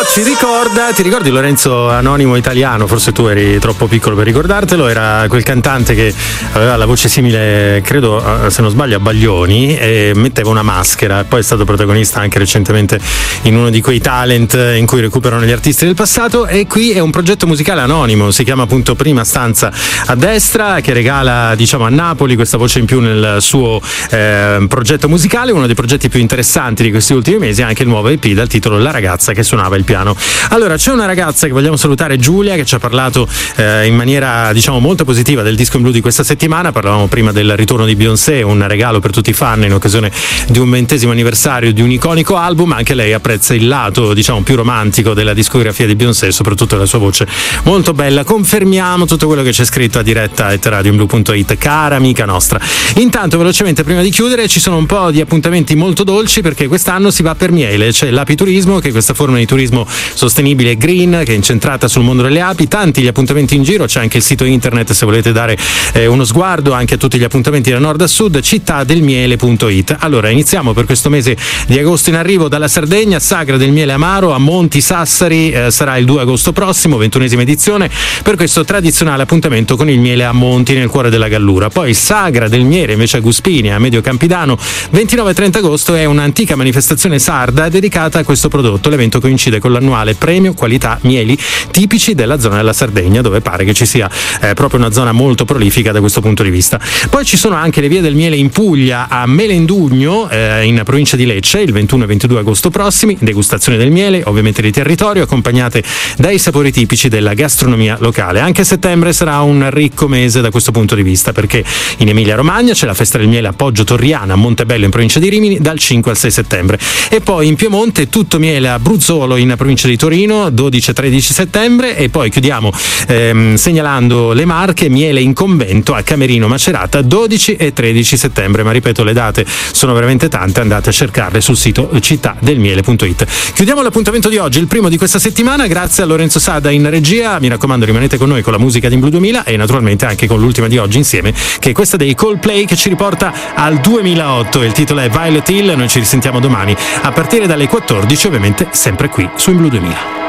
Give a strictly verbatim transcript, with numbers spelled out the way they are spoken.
ci ricorda, ti ricordi Lorenzo Anonimo Italiano? Forse tu eri troppo piccolo per ricordartelo. Era quel cantante che aveva la voce simile, credo, se non sbaglio, a Baglioni, e metteva una maschera. Poi è stato protagonista anche recentemente in uno di quei talent in cui recuperano gli artisti del passato. E qui è un progetto musicale anonimo, si chiama appunto Prima Stanza a Destra, che regala, diciamo, a Napoli questa voce in più nel suo eh, progetto musicale. Uno dei progetti più interessanti di questi ultimi mesi è anche il nuovo E P dal titolo La ragazza che suonava il piano. Allora, c'è una ragazza che vogliamo salutare, Giulia, che ci ha parlato eh, in maniera, diciamo, molto positiva del disco in blu di questa settimana. Parlavamo prima del ritorno di Beyoncé, un regalo per tutti i fan in occasione di un ventesimo anniversario di un iconico album. Anche lei apprezza il lato, diciamo, più romantico della discografia di Beyoncé e soprattutto la sua voce molto bella. Confermiamo tutto quello che c'è scritto a diretta at radioinblu punto it, cara amica nostra. Intanto, velocemente, prima di chiudere, ci sono un po' di appuntamenti molto dolci, perché quest'anno si va per miele. C'è l'apiturismo, che è questa forma di turismo sostenibile e green che è incentrata sul mondo delle api. Tanti gli appuntamenti in giro, c'è anche il sito internet se volete dare eh, uno sguardo anche a tutti gli appuntamenti da nord a sud, città del miele punto it. Allora, iniziamo per questo mese di agosto in arrivo dalla Sardegna. Sagra del miele amaro a Monti Sassari eh, sarà il due agosto prossimo, ventunesima edizione, per questo tradizionale appuntamento con il miele a Monti nel cuore della Gallura. Poi Sagra del miele invece a Guspini, a Medio Campidano, ventinove e trenta agosto, è un'antica manifestazione sarda dedicata a questo prodotto. L'evento coincide con l'annuale premio qualità mieli tipici della zona della Sardegna, dove pare che ci sia eh, proprio una zona molto prolifica da questo punto di vista. Poi ci sono anche le vie del miele in Puglia, a Melendugno, eh, in provincia di Lecce, il ventuno e ventidue agosto prossimi. Degustazione del miele, ovviamente di territorio, accompagnate dai sapori tipici della gastronomia locale. Anche settembre sarà un ricco mese da questo punto di vista, perché in Emilia Romagna c'è la festa del miele a Poggio Torriana, a Montebello in provincia di Rimini, dal cinque al sei settembre. E poi in Piemonte tutto miele a Bruzzolo in provincia di Torino, dodici e tredici settembre. E poi chiudiamo ehm, segnalando le Marche, miele in convento a Camerino Macerata, dodici e tredici settembre. Ma ripeto, le date sono veramente tante, andate a cercarle sul sito città del miele punto it. Chiudiamo l'appuntamento di oggi, il primo di questa settimana, grazie a Lorenzo Sada in regia. Mi raccomando, rimanete con noi con la musica di Blu duemila e naturalmente anche con l'ultima di oggi insieme, che è questa dei Coldplay, che ci riporta al duemilaotto. Il titolo è Violet Hill. Noi ci risentiamo domani a partire dalle quattordici, ovviamente sempre qui su In Blu duemila.